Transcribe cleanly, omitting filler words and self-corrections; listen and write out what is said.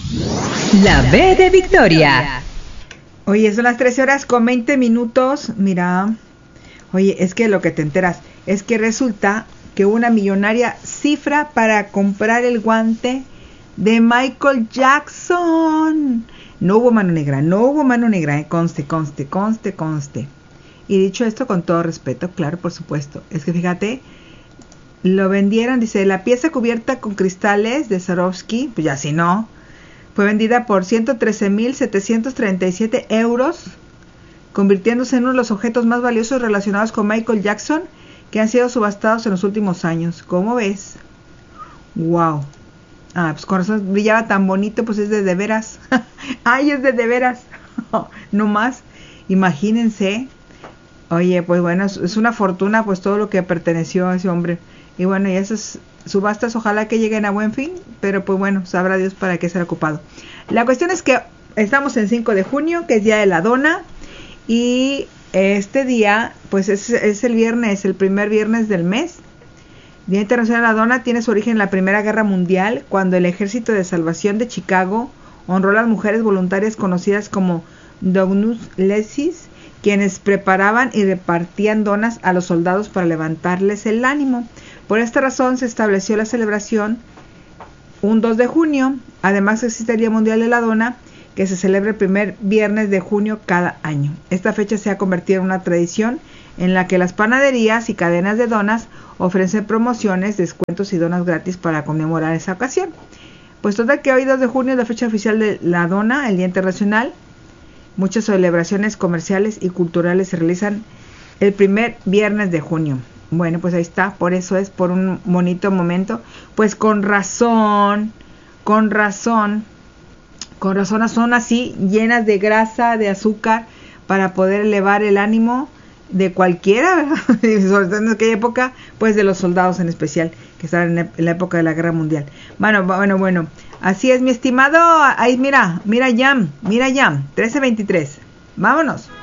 La B de Victoria. Oye, son las 13:20. Mira, oye, es que lo que te enteras es que resulta que una millonaria cifra para comprar el guante de Michael Jackson. No hubo mano negra, conste. Y dicho esto con todo respeto, claro, por supuesto. Es que fíjate, lo vendieron, dice, la pieza cubierta con cristales de Swarovski, pues ya si no, fue vendida por 113.737 euros, convirtiéndose en uno de los objetos más valiosos relacionados con Michael Jackson que han sido subastados en los últimos años. ¿Cómo ves? ¡Wow! Ah, pues con razón brillaba tan bonito, pues es de veras. ¡Ay, es de veras! No más, imagínense. Oye, pues bueno, es una fortuna pues todo lo que perteneció a ese hombre. Y bueno, y esas subastas ojalá que lleguen a buen fin, pero pues bueno, sabrá Dios para qué será ocupado. La cuestión es que estamos en 5 de junio, que es Día de la Dona, y este día pues es el viernes, el primer viernes del mes. Día Internacional de la Dona tiene su origen en la Primera Guerra Mundial, cuando el Ejército de Salvación de Chicago honró a las mujeres voluntarias conocidas como Dognus Lesis, quienes preparaban y repartían donas a los soldados para levantarles el ánimo. Por esta razón se estableció la celebración un 2 de junio. Además existe el Día Mundial de la Dona, que se celebra el primer viernes de junio cada año. Esta fecha se ha convertido en una tradición en la que las panaderías y cadenas de donas ofrecen promociones, descuentos y donas gratis para conmemorar esa ocasión. Pues total que hoy 2 de junio es la fecha oficial de la dona, el Día Internacional. Muchas celebraciones comerciales y culturales se realizan el primer viernes de junio. Bueno, pues ahí está, por eso es, por un bonito momento. Pues con razón son así, llenas de grasa, de azúcar, para poder elevar el ánimo de cualquiera, ¿verdad? Sobre todo en aquella época, pues de los soldados en especial, que estaban en la época de la Guerra Mundial. Bueno, así es, mi estimado. Ahí mira Jam, 13:23. Vámonos.